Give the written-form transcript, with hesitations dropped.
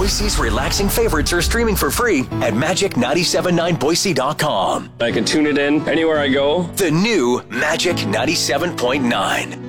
Boise's relaxing favorites are streaming for free at magic979boise.com. I can tune it in anywhere I go. The new Magic 97.9.